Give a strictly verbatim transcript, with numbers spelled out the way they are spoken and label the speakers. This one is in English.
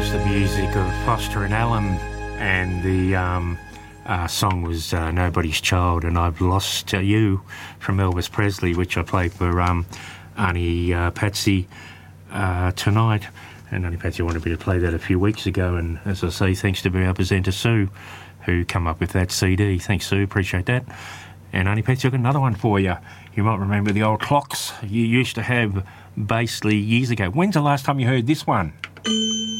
Speaker 1: the music of Foster and Allen, and the um, uh, song was uh, Nobody's Child, and I've Lost uh, You from Elvis Presley, which I played for um, Auntie uh, Patsy uh, tonight. And Auntie Patsy wanted me to play that a few weeks ago, and as I say, thanks to our presenter Sue, who come up with that C D. Thanks, Sue, appreciate that. And Auntie Patsy, I've got another one for you. You might remember the old clocks you used to have basically years ago. When's the last time you heard this one?